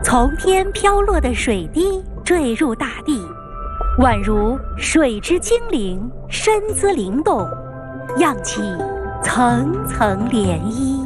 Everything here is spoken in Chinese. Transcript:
从天飘落的水滴坠入大地，宛如水之精灵，身姿灵动，漾起层层涟漪。